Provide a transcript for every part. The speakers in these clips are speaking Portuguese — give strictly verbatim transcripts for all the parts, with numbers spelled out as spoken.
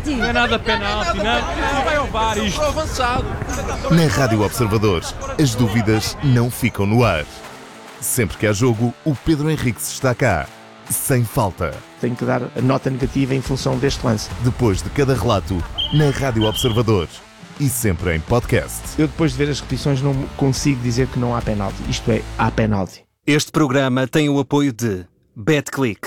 penalti. Não é nada penalti, não. Não vai ao V A R isto. Avançado. Na Rádio Observador, as dúvidas não ficam no ar. Sempre que há jogo, o Pedro Henriques está cá. Sem falta. Tenho que dar a nota negativa em função deste lance. Depois de cada relato, na Rádio Observador. E sempre em podcast. Eu, depois de ver as repetições, não consigo dizer que não há penalti. Isto é, há penalti. Este programa tem o apoio de BetClick.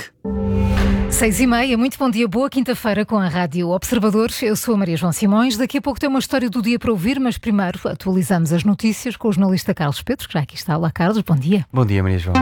Seis e meia, muito bom dia, boa quinta-feira com a Rádio Observador. Eu sou a Maria João Simões. Daqui a pouco tem uma história do dia para ouvir, mas primeiro atualizamos as notícias com o jornalista Carlos Pedro, que já aqui está. Olá, Carlos, bom dia. Bom dia, Maria João.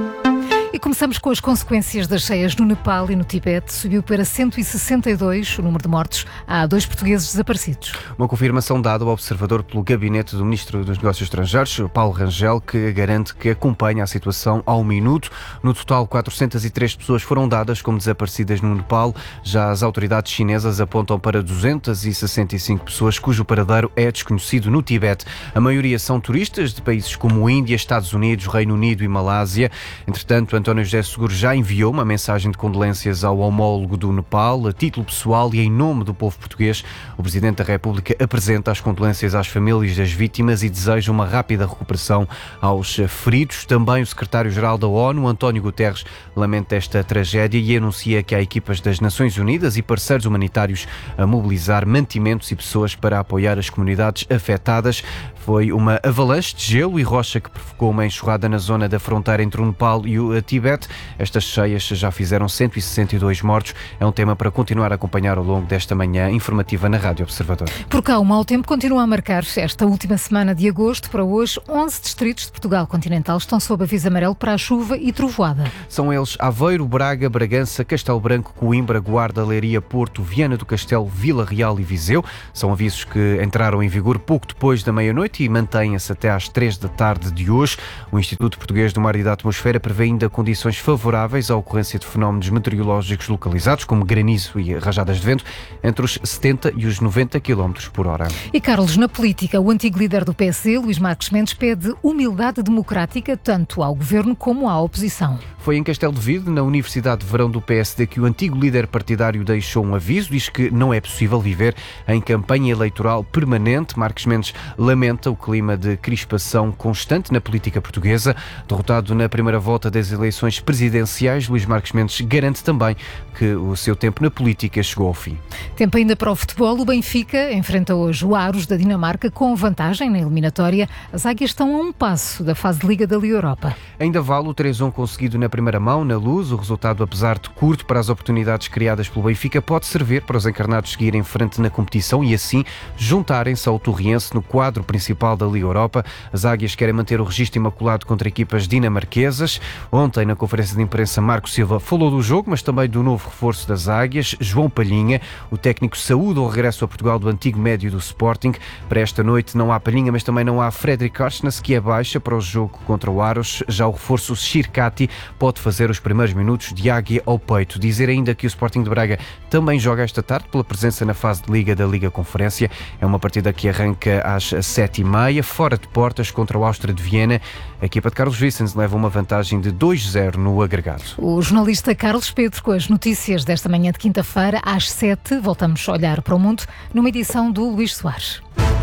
E começamos com as consequências das cheias no Nepal e no Tibete. Subiu para cento e sessenta e dois o número de mortos. Há dois portugueses desaparecidos. Uma confirmação dada ao observador pelo gabinete do Ministro dos Negócios Estrangeiros, Paulo Rangel, que garante que acompanha a situação ao minuto. No total, quatrocentas e três pessoas foram dadas como desaparecidas no Nepal. Já as autoridades chinesas apontam para duzentas e sessenta e cinco pessoas cujo paradeiro é desconhecido no Tibete. A maioria são turistas de países como Índia, Estados Unidos, Reino Unido e Malásia. Entretanto, António José Seguro já enviou uma mensagem de condolências ao homólogo do Nepal, a título pessoal e em nome do povo português. O Presidente da República apresenta as condolências às famílias das vítimas e deseja uma rápida recuperação aos feridos. Também o Secretário-Geral da ONU, António Guterres, lamenta esta tragédia e anuncia que há equipas das Nações Unidas e parceiros humanitários a mobilizar mantimentos e pessoas para apoiar as comunidades afetadas. Foi uma avalanche de gelo e rocha que provocou uma enxurrada na zona da fronteira entre o Nepal e o Tibete. Estas cheias já fizeram cento e sessenta e dois mortos. É um tema para continuar a acompanhar ao longo desta manhã informativa na Rádio Observador. Por cá, o mau tempo continua a marcar esta última semana de agosto. Para hoje, onze distritos de Portugal continental estão sob aviso amarelo para a chuva e trovoada. São eles Aveiro, Braga, Bragança, Castelo Branco, Coimbra, Guarda, Leiria, Porto, Viana do Castelo, Vila Real e Viseu. São avisos que entraram em vigor pouco depois da meia-noite e mantêm-se até às três da tarde de hoje. O Instituto Português do Mar e da Atmosfera prevê ainda condições favoráveis à ocorrência de fenómenos meteorológicos localizados, como granizo e rajadas de vento, entre os setenta e os noventa quilómetros por hora. E Carlos, na política, o antigo líder do P S D, Luís Marques Mendes, pede humildade democrática tanto ao governo como à oposição. Foi em Castelo de Vide, na Universidade de Verão do P S D, que o antigo líder partidário deixou um aviso. Diz que não é possível viver em campanha eleitoral permanente. Marques Mendes lamenta o clima de crispação constante na política portuguesa. Derrotado na primeira volta das eleições presidenciais, Luís Marques Mendes garante também que o seu tempo na política chegou ao fim. Tempo ainda para o futebol. O Benfica enfrenta hoje o Aros da Dinamarca com vantagem na eliminatória. As águias estão a um passo da fase de Liga da Liga Europa. Ainda vale o três a um conseguido na primeira mão, na Luz. O resultado, apesar de curto para as oportunidades criadas pelo Benfica, pode servir para os encarnados seguirem em frente na competição e assim juntarem-se ao Torriense no quadro principal da Liga Europa. As águias querem manter o registro imaculado contra equipas dinamarquesas. Ontem, na conferência de imprensa, Marco Silva falou do jogo, mas também do novo reforço das águias, João Palhinha. O técnico saúda o regresso a Portugal do antigo médio do Sporting. Para esta noite não há Palhinha, mas também não há Fredrik Arsnes, que é baixa para o jogo contra o Aros. Já o reforço Shirkati pode fazer os primeiros minutos de águia ao peito. Dizer ainda que o Sporting de Braga também joga esta tarde pela presença na fase de Liga da Liga Conferência. É uma partida que arranca às sete e meia, fora de portas contra o Áustria de Viena. A equipa de Carlos Vicens leva uma vantagem de dois a zero no agregado. O jornalista Carlos Pedro com as notícias desta manhã de quinta-feira às sete. Voltamos a olhar para o mundo numa edição do Luís Soares.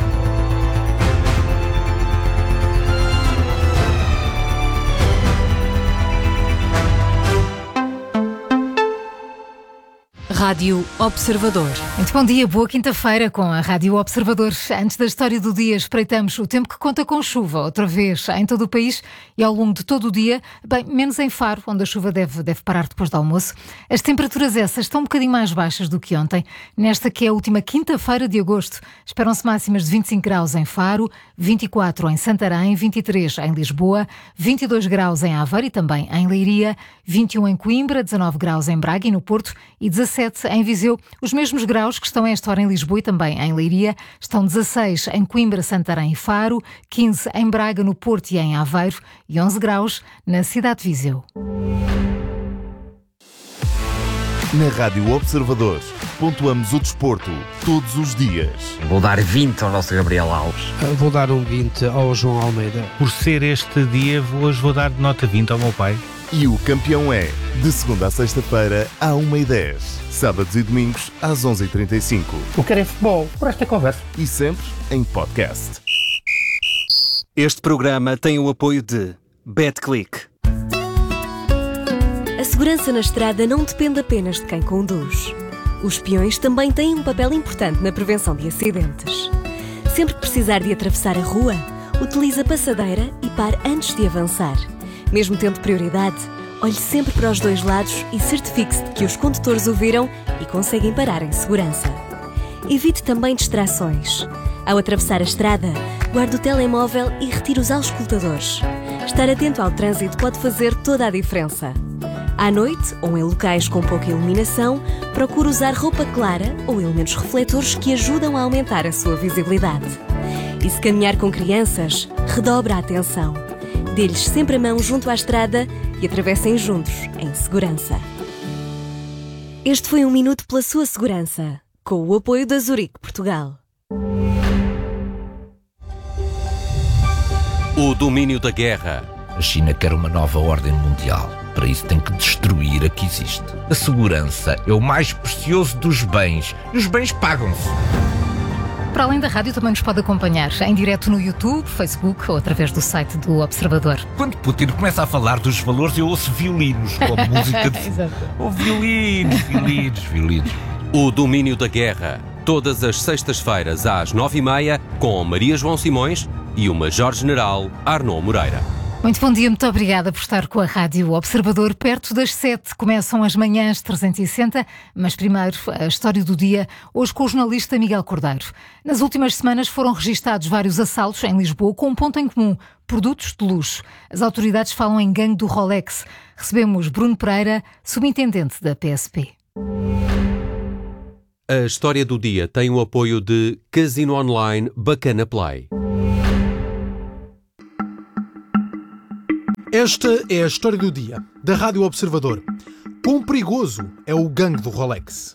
Rádio Observador. Muito bom dia, boa quinta-feira com a Rádio Observador. Antes da história do dia, espreitamos o tempo que conta com chuva, outra vez em todo o país e ao longo de todo o dia, bem, menos em Faro, onde a chuva deve, deve parar depois do almoço. As temperaturas essas estão um bocadinho mais baixas do que ontem, nesta que é a última quinta-feira de agosto. Esperam-se máximas de vinte e cinco graus em Faro, vinte e quatro em Santarém, vinte e três em Lisboa, vinte e dois graus em Aveiro e também em Leiria, vinte e um em Coimbra, dezanove graus em Braga e no Porto e dezassete em Viseu. Os mesmos graus que estão a esta hora em Lisboa e também em Leiria. Estão dezasseis em Coimbra, Santarém e Faro, quinze em Braga, no Porto e em Aveiro e onze graus na cidade de Viseu. Na Rádio Observador, pontuamos o desporto todos os dias. Vou dar vinte ao nosso Gabriel Alves. Vou dar um vinte ao João Almeida. Por ser este dia, hoje vou dar nota vinte ao meu pai. E o campeão é, de segunda a sexta-feira, à uma e dez. Sábados e domingos, às onze e trinta e cinco. O que é futebol, por esta conversa. E sempre em podcast. Este programa tem o apoio de BetClick. A segurança na estrada não depende apenas de quem conduz. Os peões também têm um papel importante na prevenção de acidentes. Sempre que precisar de atravessar a rua, utilize a passadeira e pare antes de avançar. Mesmo tendo prioridade, olhe sempre para os dois lados e certifique-se de que os condutores o viram e conseguem parar em segurança. Evite também distrações. Ao atravessar a estrada, guarde o telemóvel e retire os auscultadores. Estar atento ao trânsito pode fazer toda a diferença. À noite, ou em locais com pouca iluminação, procure usar roupa clara ou elementos refletores que ajudam a aumentar a sua visibilidade. E se caminhar com crianças, redobre a atenção. Dê-lhes sempre a mão junto à estrada e atravessem juntos, em segurança. Este foi um minuto pela sua segurança, com o apoio da Zurique Portugal. O domínio da guerra. A China quer uma nova ordem mundial. Para isso tem que destruir a que existe. A segurança é o mais precioso dos bens. E os bens pagam-se. Para além da rádio, também nos pode acompanhar em direto no YouTube, Facebook ou através do site do Observador. Quando Putin começa a falar dos valores, eu ouço violinos, como música de... Oh, violinos, violinos, violinos. O domínio da guerra. Todas as sextas-feiras às nove e meia, com Maria João Simões e o Major-General Arnaud Moreira. Muito bom dia, muito obrigada por estar com a Rádio Observador. Perto das sete começam as manhãs trezentos e sessenta, mas primeiro a história do dia, hoje com o jornalista Miguel Cordeiro. Nas últimas semanas foram registados vários assaltos em Lisboa com um ponto em comum: produtos de luxo. As autoridades falam em gangue do Rolex. Recebemos Bruno Pereira, subintendente da P S P. A história do dia tem o apoio de Casino Online Bacana Play. Esta é a história do dia, da Rádio Observador. Quão perigoso é o gangue do Rolex?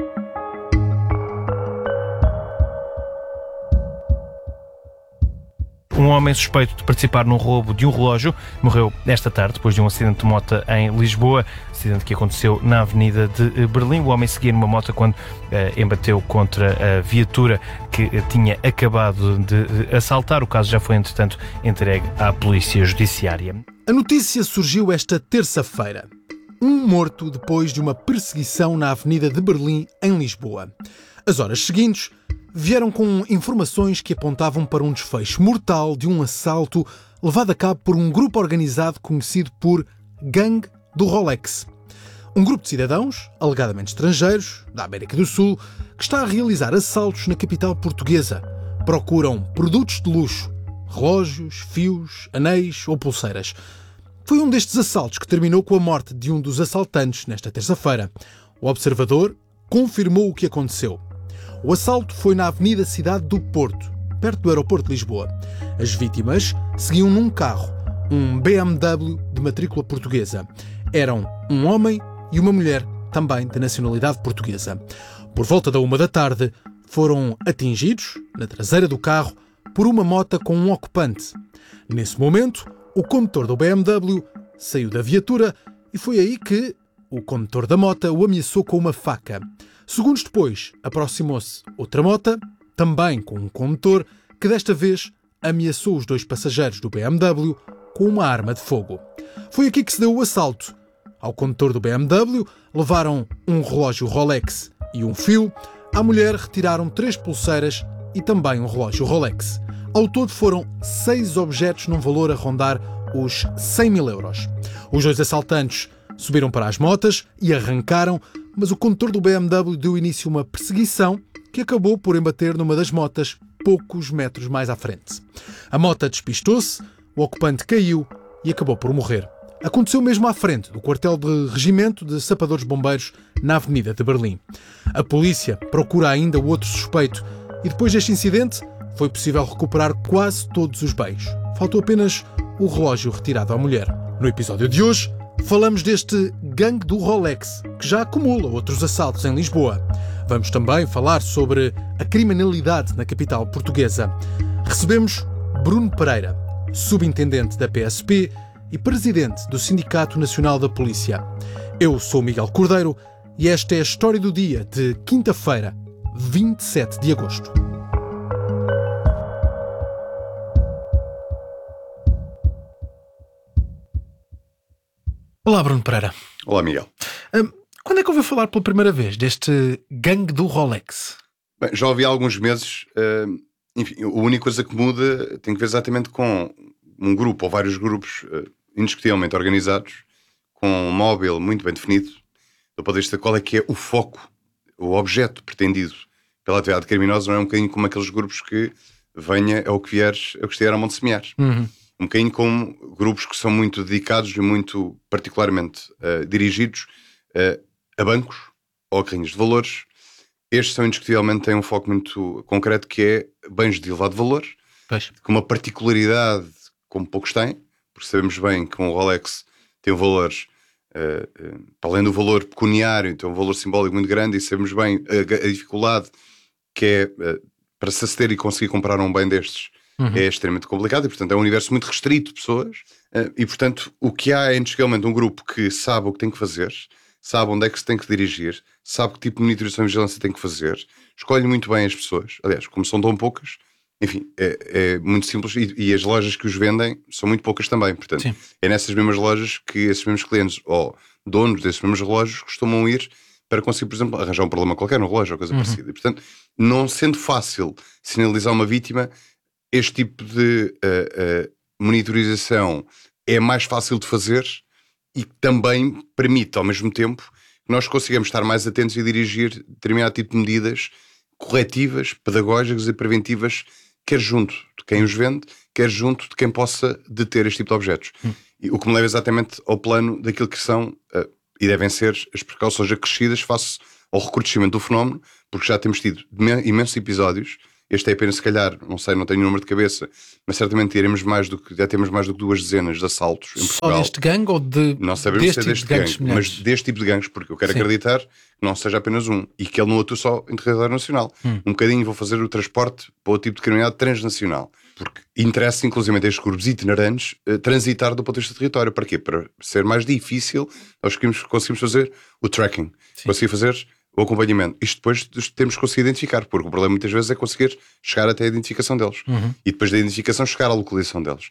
Um homem suspeito de participar num roubo de um relógio morreu esta tarde depois de um acidente de moto em Lisboa. Acidente que aconteceu na Avenida de Berlim. O homem seguia numa moto quando eh, embateu contra a viatura que eh, tinha acabado de assaltar. O caso já foi, entretanto, entregue à Polícia Judiciária. A notícia surgiu esta terça-feira. Um morto depois de uma perseguição na Avenida de Berlim, em Lisboa. As horas seguintes vieram com informações que apontavam para um desfecho mortal de um assalto levado a cabo por um grupo organizado conhecido por Gangue do Rolex. Um grupo de cidadãos, alegadamente estrangeiros, da América do Sul, que está a realizar assaltos na capital portuguesa. Procuram produtos de luxo, relógios, fios, anéis ou pulseiras. Foi um destes assaltos que terminou com a morte de um dos assaltantes nesta terça-feira. O Observador confirmou o que aconteceu. O assalto foi na Avenida Cidade do Porto, perto do aeroporto de Lisboa. As vítimas seguiam num carro, um B M W de matrícula portuguesa. Eram um homem e uma mulher, também de nacionalidade portuguesa. Por volta da uma da tarde, foram atingidos, na traseira do carro, por uma moto com um ocupante. Nesse momento, o condutor do B M W saiu da viatura e foi aí que o condutor da moto o ameaçou com uma faca. Segundos depois, aproximou-se outra moto, também com um condutor, que desta vez ameaçou os dois passageiros do B M W com uma arma de fogo. Foi aqui que se deu o assalto. Ao condutor do B M W levaram um relógio Rolex e um fio. À mulher retiraram três pulseiras e também um relógio Rolex. Ao todo foram seis objetos num valor a rondar os cem mil euros. Os dois assaltantes subiram para as motas e arrancaram, mas o condutor do B M W deu início a uma perseguição que acabou por embater numa das motas poucos metros mais à frente. A moto despistou-se, o ocupante caiu e acabou por morrer. Aconteceu mesmo à frente do quartel de regimento de sapadores bombeiros na Avenida de Berlim. A polícia procura ainda o outro suspeito e depois deste incidente foi possível recuperar quase todos os bens. Faltou apenas o relógio retirado à mulher. No episódio de hoje, falamos deste gangue do Rolex, que já acumula outros assaltos em Lisboa. Vamos também falar sobre a criminalidade na capital portuguesa. Recebemos Bruno Pereira, subintendente da P S P e presidente do Sindicato Nacional da Polícia. Eu sou Miguel Cordeiro e esta é a história do dia de quinta-feira, vinte e sete de agosto. Olá, Bruno Pereira. Olá, Miguel. Um, quando é que ouviu falar pela primeira vez deste gangue do Rolex? Bem, já ouvi há alguns meses. Uh, enfim, a única coisa que muda tem que ver exatamente com um grupo ou vários grupos uh, indiscutivelmente organizados, com um móvel muito bem definido, do ponto de vista de qual é que é o foco, o objeto pretendido pela atividade criminosa. Não é um bocadinho como aqueles grupos que venha ao que vieres, ao que estiver a monte semear. Uhum. Um bocadinho como grupos que são muito dedicados e muito particularmente uh, dirigidos uh, a bancos ou a carrinhos de valores. Estes são indiscutivelmente, têm um foco muito concreto, que é bens de elevado valor, pois, com uma particularidade como poucos têm, porque sabemos bem que um Rolex tem um valor, uh, uh, para além do valor pecuniário, tem um valor simbólico muito grande, e sabemos bem a, a dificuldade que é uh, para se aceder e conseguir comprar um bem destes. Uhum. É extremamente complicado e, portanto, é um universo muito restrito de pessoas uh, e, portanto, o que há é indiscutivelmente um grupo que sabe o que tem que fazer, sabe onde é que se tem que dirigir, sabe que tipo de monitorização e vigilância tem que fazer, escolhe muito bem as pessoas. Aliás, como são tão poucas, enfim, é, é muito simples, e, e as lojas que os vendem são muito poucas também. Portanto, sim, é nessas mesmas lojas que esses mesmos clientes ou donos desses mesmos relógios costumam ir para conseguir, por exemplo, arranjar um problema qualquer no relógio ou coisa uhum. parecida. E, portanto, não sendo fácil sinalizar uma vítima, este tipo de uh, uh, monitorização é mais fácil de fazer e também permite, ao mesmo tempo, que nós consigamos estar mais atentos e dirigir determinado tipo de medidas corretivas, pedagógicas e preventivas, quer junto de quem os vende, quer junto de quem possa deter este tipo de objetos. Hum. E, o que me leva exatamente ao plano daquilo que são uh, e devem ser as precauções acrescidas face ao recrudescimento do fenómeno, porque já temos tido imensos episódios. Este é apenas, se calhar, não sei, não tenho o número de cabeça, mas certamente teremos mais do que, já temos mais do que duas dezenas de assaltos em Portugal. Só deste gangue ou de não sabemos deste se é tipo deste de gangues, gangue, mas deste tipo de gangues, porque eu quero Sim. acreditar que não seja apenas um e que ele não atua só em território nacional. Hum. Um bocadinho vou fazer o transporte para o tipo de criminalidade transnacional, porque interessa inclusive a estes grupos itinerantes uh, transitar do ponto de vista do território. Para quê? Para ser mais difícil nós conseguimos fazer o tracking, Sim. conseguir fazer o acompanhamento. Isto depois temos que conseguir identificar, porque o problema muitas vezes é conseguir chegar até a identificação deles. Uhum. E depois da identificação chegar à localização deles.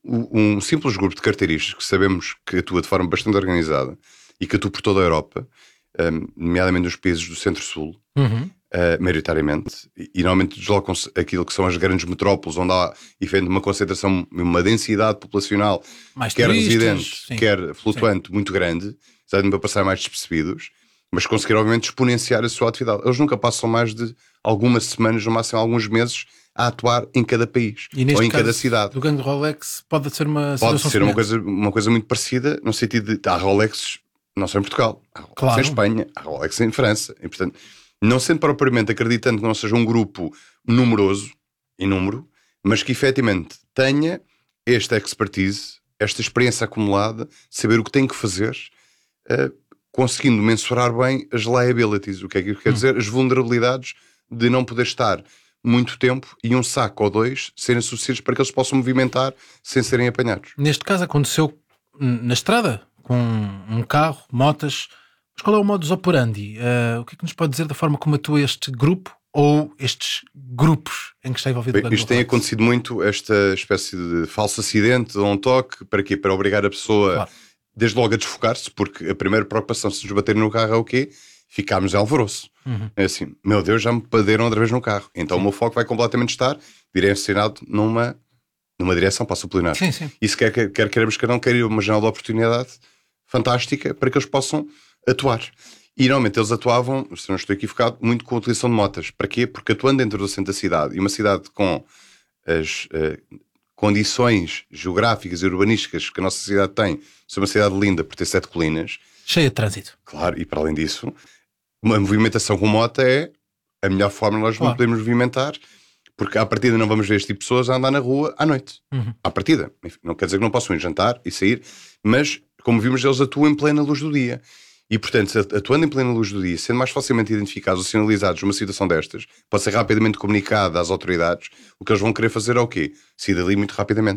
Um simples grupo de carteiristas que sabemos que atua de forma bastante organizada e que atua por toda a Europa, um, nomeadamente nos países do Centro-Sul, uhum. uh, maioritariamente, e, e normalmente deslocam-se aquilo que são as grandes metrópoles, onde há efetivamente uma concentração, uma densidade populacional, mais quer turistas, residente, sim. quer flutuante, sim. muito grande, exatamente para passar mais despercebidos, mas conseguir, obviamente, exponenciar a sua atividade. Eles nunca passam mais de algumas semanas, no máximo alguns meses, a atuar em cada país ou em caso, cada cidade. Do gangue Rolex pode ser uma pode situação ser uma coisa, uma coisa muito parecida, no sentido de há Rolex não só em Portugal, há Rolex claro. em Espanha, há Rolex em França, e portanto, não sendo propriamente acreditando que não seja um grupo numeroso em número, mas que efetivamente tenha esta expertise, esta experiência acumulada, saber o que tem que fazer, uh, conseguindo mensurar bem as liabilities. O que é que isso quer dizer? As vulnerabilidades de não poder estar muito tempo e um saco ou dois serem suficientes para que eles possam movimentar sem serem apanhados. Neste caso aconteceu na estrada, com um carro, motas. Mas qual é o modus operandi? Uh, o que é que nos pode dizer da forma como atua este grupo ou estes grupos em que está envolvido? Bem, isto tem acontecido muito, esta espécie de falso acidente ou um toque, para quê? Para obrigar a pessoa... Claro. Desde logo a desfocar-se, porque a primeira preocupação se nos baterem no carro é o quê? Ficarmos em alvoroço. Uhum. É assim, meu Deus, já me bateram outra vez no carro. Então sim. o meu foco vai completamente estar direcionado numa, numa direção para suplinar. Sim, sim. Isso quer, quer, quer queremos que não, quer uma janela de oportunidade fantástica para que eles possam atuar. E normalmente eles atuavam, se não estou equivocado, muito com a utilização de motas. Para quê? Porque atuando dentro do centro da cidade, e uma cidade com as... Uh, condições geográficas e urbanísticas que a nossa cidade tem, ser uma cidade linda por ter sete colinas, cheia de trânsito. Claro, e para além disso, uma movimentação com moto é a melhor forma de nós claro. podemos movimentar, porque à partida não vamos ver este tipo de pessoas a andar na rua à noite. Uhum. À partida. Enfim, não quer dizer que não possam ir jantar e sair, mas, como vimos, eles atuam em plena luz do dia. E, portanto, atuando em plena luz do dia, sendo mais facilmente identificados ou sinalizados numa situação destas, pode ser rapidamente comunicado às autoridades, o que eles vão querer fazer é o quê? Sair dali muito rapidamente.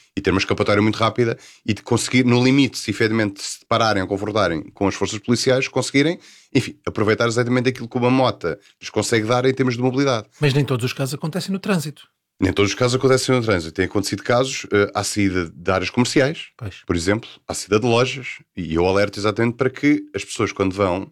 e ter uma escapatória muito rápida e de conseguir, no limite, se efetivamente se depararem ou confrontarem com as forças policiais, conseguirem, enfim, aproveitar exatamente aquilo que uma mota lhes consegue dar em termos de mobilidade. Mas nem todos os casos acontecem no trânsito. Nem todos os casos acontecem no trânsito. Tem acontecido casos uh, à saída de áreas comerciais, pois. Por exemplo, à saída de lojas, e eu alerto exatamente para que as pessoas, quando vão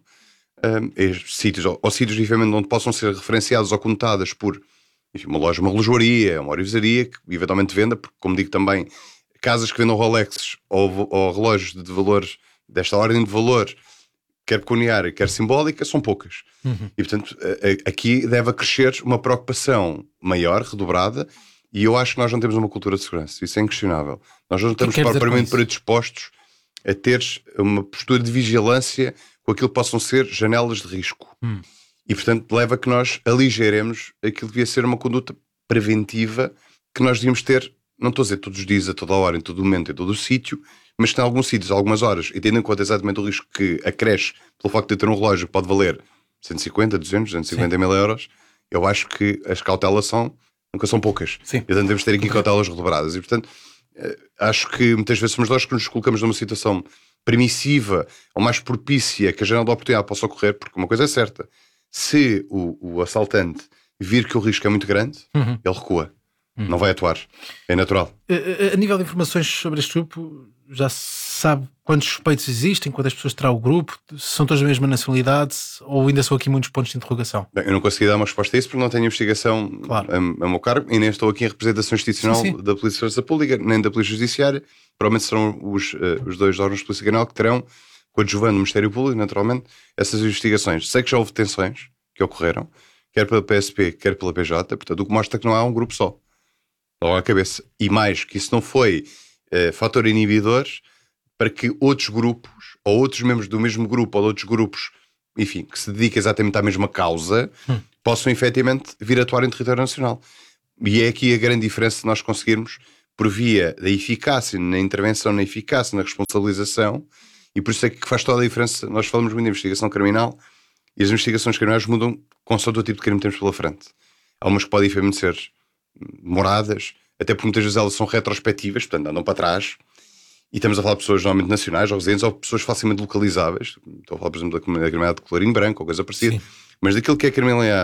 uh, a sítios, ou, ou sítios efetivamente onde possam ser referenciados ou conotadas por, enfim, uma loja, uma relojoaria, uma orivesaria, que eventualmente venda, porque, como digo também, casas que vendam Rolexes ou, ou relógios de valores, desta ordem de valor, quer pecuniária, quer simbólica, são poucas. Uhum. E, portanto, aqui deve acrescer uma preocupação maior, redobrada, e eu acho que nós não temos uma cultura de segurança. Isso é inquestionável. Nós não estamos propriamente predispostos a ter uma postura de vigilância com aquilo que possam ser janelas de risco. Hum. E, portanto, leva a que nós aligeremos aquilo que devia ser uma conduta preventiva que nós devíamos ter, não estou a dizer todos os dias, a toda a hora, em todo o momento, em todo o sítio, mas que em alguns sítios, algumas horas, e tendo em conta exatamente o risco que acresce pelo facto de ter um relógio que pode valer cento e cinquenta, duzentos, duzentos e cinquenta mil euros, eu acho que as cautelas são, nunca são poucas. Sim. E, portanto, temos de ter aqui cautelas redobradas. E, portanto, acho que muitas vezes somos nós que nos colocamos numa situação permissiva ou mais propícia que a janela de oportunidade possa ocorrer, porque uma coisa é certa, se o, o assaltante vir que o risco é muito grande, uhum. ele recua. Uhum. Não vai atuar. É natural. A, a nível de informações sobre este grupo, já se sabe quantos suspeitos existem, quantas pessoas terá o grupo, se são todas da mesma nacionalidade ou ainda são aqui muitos pontos de interrogação? Bem, eu não consegui dar uma resposta a isso porque não tenho investigação claro. a, a meu cargo e nem estou aqui em representação institucional sim, sim. da Polícia de Segurança Pública, nem da Polícia Judiciária. Provavelmente serão os, uh, os dois órgãos de Polícia Canal que terão, coadjuvando o Ministério Público, naturalmente, essas investigações. Sei que já houve detenções que ocorreram, quer pela P S P, quer pela P J, portanto, o que mostra que não há um grupo só. Logo à cabeça. E mais, que isso não foi uh, fator inibidor para que outros grupos, ou outros membros do mesmo grupo, ou de outros grupos, enfim, que se dediquem exatamente à mesma causa, hum. possam efetivamente vir atuar em território nacional. E é aqui a grande diferença de nós conseguirmos, por via da eficácia na intervenção, na eficácia na responsabilização, e por isso é que faz toda a diferença. Nós falamos muito de investigação criminal, e as investigações criminais mudam consoante o tipo de crime que temos pela frente. Há umas que podem efetivamente ser demoradas, até porque muitas vezes elas são retrospectivas, portanto andam para trás, e estamos a falar de pessoas normalmente nacionais ou residentes ou pessoas facilmente localizáveis. Estou a falar, por exemplo, da criminalidade de colorinho branco ou coisa parecida, sim. Mas daquilo que é criminalidade